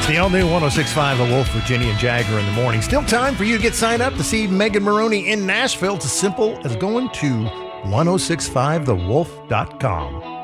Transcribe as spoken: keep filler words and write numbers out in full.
The all-new one oh six point five The Wolf, Virginia and Jagger in the morning. Still time for you to get signed up to see Megan Maroney in Nashville. It's as simple as going to ten sixty-five the wolf dot com.